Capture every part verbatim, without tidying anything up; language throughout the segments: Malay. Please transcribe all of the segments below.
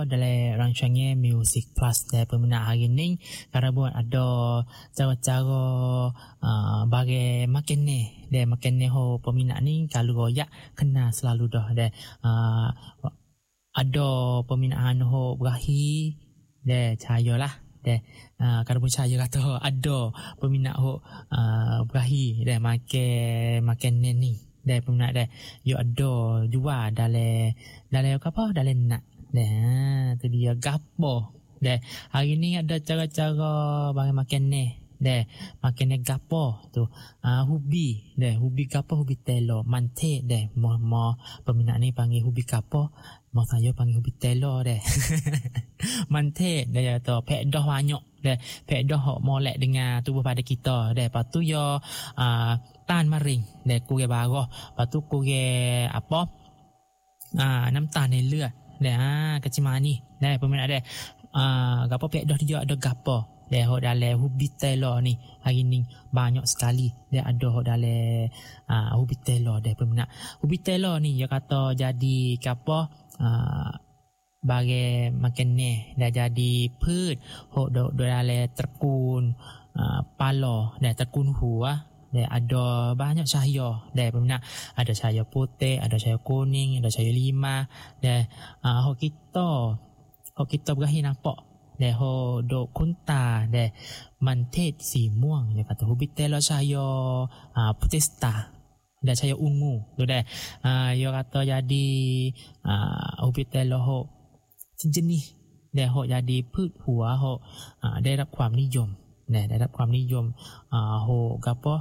dalam rancangan Music Plus dari peminat hari ni karena buat ada cara-cara uh, bagi makan ni dan makan ni ho peminat ni kalau royak kena selalu dah dan uh, ada peminat ho berahi dan cahaya lah dan uh, kalau pun cahaya kata ada peminat ho uh, berahi dan makan makan ni ni dan peminat dan yo ada jual dalam dalam apa dalam nak dah tu dia gapo dah hari ni ada cara-cara bagi makan ni dah makan ni gapo tu uh, hubi dah hubi gapo hubi telo mante dah mo mo peminat ni panggil hubi gapo mo saya panggil hubi telo dah mante dah tu pek dah banyak dah pek dah hok molek dengan tubuh pada kita dah lepas tu yo uh, tan maring dah kurang barah lepas tu kurang apa uh, น้ำตาลในเลือด dah kecil mani dah peminat dah ah gapo pek dah dia ada gapo dah hok dalam hubitelo ni hari ni banyak sekali dah ada hok dalam ah hubitelo dah peminat hubitelo ni dia kata jadi gapo ah bagi makan ni dah jadi พืช hok dalam trekun ah pala dah trekun hua dah ada banyak cahaya dah peminat ada cahaya putih ada cahaya kuning ada cahaya lima dah uh, hok kita hok kita berahi nampak dah hok dok kunta dah mantet si muang dia kata hubitelo cahaya uh, putista dah cahaya ungu tu dah uh, dia kata jadi uh, hubitelo hok sejenis dah hok jadi พืช หัว hok uh, ได้รับความนิยมdah ได้รับความนิยม uh, hok gapo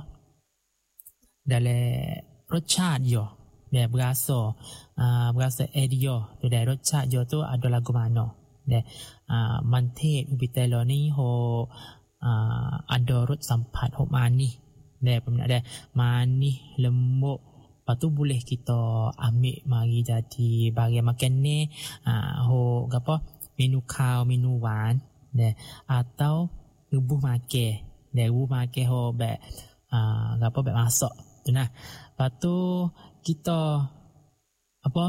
dalam รสชาติ yo dia berasa uh, berasa edio tu dia รสชาติ yo tu ada lagu mana dia uh, mantet hubitelo ni ho uh, ada รสสัมผัส ho manis dia peminat dia manis lembut lepas tu boleh kita ambil mari jadi bagi makan ni uh, ho apa menu kau menu wan dia atau rebuh makan dia rebuh makan ho bak uh, apa bak masak tu nah lepas tu kita apa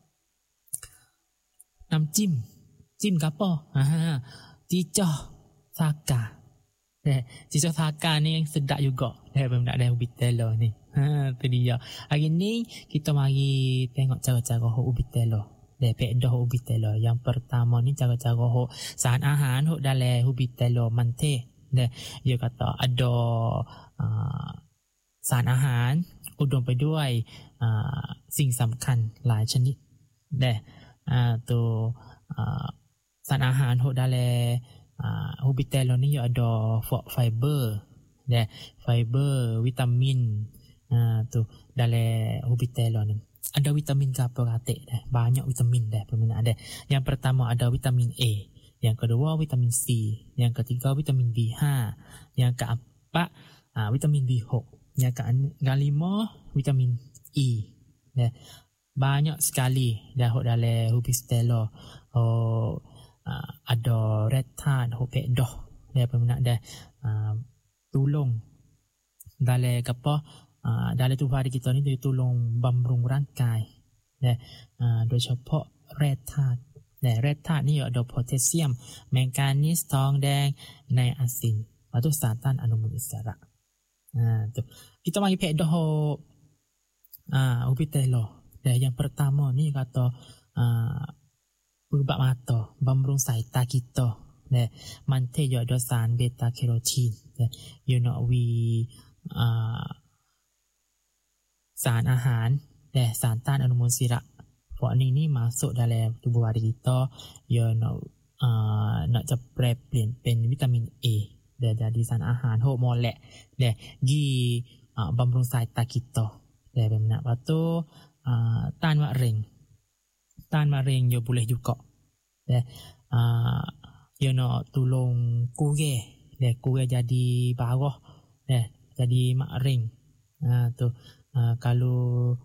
namจิ้ม จิ้ม gapo ha cicah saka eh cicah saka ni yang sedap juga eh peminat dah hubitelo ni ha tu dia hari ni kita mari tengok cara-cara hok hubitelo dah pek dah hubitelo yang pertama ni cara-cara hok sahan ahan hok dalam hubitelo mante dah dia kata ada uh, สารอาหารอุดมไปด้วยสิ่งสำคัญหลายชนิดเด้อ่าตัวสารอาหารโหดาเลฮูบิเตโลนี่adaไฟเบอร์เด้ไฟเบอร์วิตามินอ่าตัวดาเลฮูบิเตโลนี่ ada vitamin karbohidrat dah banyak vitamin dah peminat ada yang pertama ada vitamin A yang kedua vitamin C yang ketiga vitamin B five yang keempat ah vitamin B six yang kelima vitamin E dah banyak sekali dah dalam hubitelo oh uh, ada retan hopek dah dah peminat dah uh, tolong dalam apa uh, dalam tubuh kita ni dia tolong บำรุง ร่างกายเด้uh, โดยเฉพาะแร่ธาตุเด้แร่ธาตุนี่ada โพแทสเซียม แมงกานีส ทองแดง ไนอาซิน atau สารต้านอนุมูลอิสระ Ah tu. Kita mari pek dah ah hubitelo. Dan yang pertama ni kata ah ubat mata, บำรุงสายตา kita. Dan mante jo ada สาร beta carotene. You know we อ่าสารอาหารและสารต้านอนุมูลอิสระพวกนี้นี่masuk dalam tubuh kita you know อ่า nak จะแปรเปลี่ยนเป็นวิตามิน Aเดี๋ยวjadi สารอาหารโฮโมเลตเดี๋ยวยีอ่าบำรุงสายตา kita เดี๋ยวแบบนั้นว่าตัวอ่าต้านมะเร็งต้านมะเร็ง you boleh juga เดี๋ยวอ่า you know tolong kurang เดี๋ยว kurang jadi barah เดี๋ยว jadi mak ring ah tu uh, kalau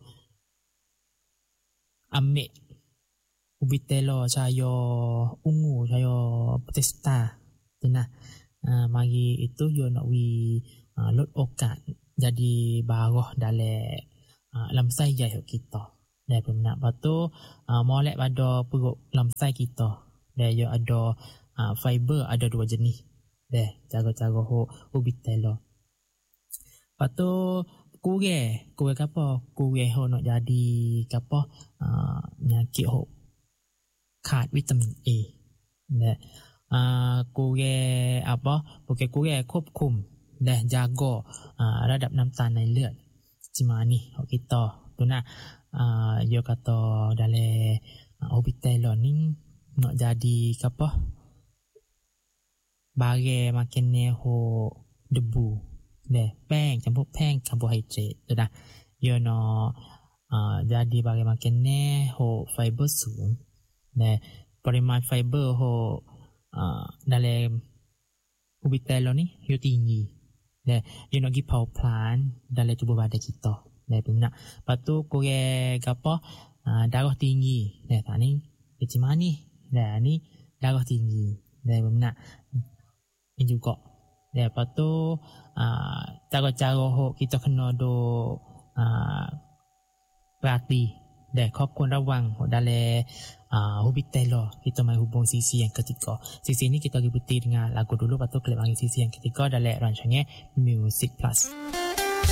ambil hubitelo cahaya ungu cahaya putista tu nah uh, mari itu yo nak wi uh, ลดโอกาส jadi barah dalam uh, lamsai jaya kita dan benar betul uh, molek pada perut lamsai kita Dan ia ada uh, fiber ada dua jenis. Deh, cara-cara ho ubitelo. Lepas tu kurang, kurang apa? Kurang ho nak jadi apa? Uh, penyakit ho kad vitamin A. Deh, uh, kurang apa? Bukan kurang ควบคุม Deh, jaga uh, ระดับน้ำตาลในเลือด Cuma ni kita tu nak uh, dia kata dalam uh, obitelo ni nak jadi apa? Barang makan ni ho debu. Deh, แป้ง campur แป้ง karbohidrat tu dah. Dia nak uh, jadi barang makan ni ho fiber สูง Deh, ปริมาณ fiber ho uh, dalam obitelo ni dia tinggi. Deh, dia nak pergi power plant dalam tubuh badan kita. Deh, tu nak. Lepas tu kurang apa? Uh, darah tinggi. Deh, tak ni. Macam mana ni? Deh, ni darah tinggi. Deh, nak. Ini juga. Deh, lepas tu uh, cara-cara kita kena do uh, berhati. Deh, kau pun rawang dalam uh, obitelo kita main hubung sisi yang ketiga. Sisi ni kita ributi dengan lagu dulu, lepas tu klik bagi sisi yang ketiga dalam rancangan Music Plus.